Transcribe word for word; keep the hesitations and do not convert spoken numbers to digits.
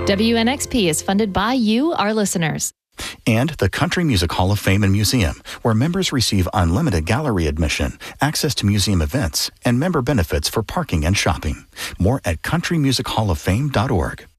W N X P is funded by you, our listeners. And the Country Music Hall of Fame and Museum, where members receive unlimited gallery admission, access to museum events, and member benefits for parking and shopping. More at country music hall of fame dot org.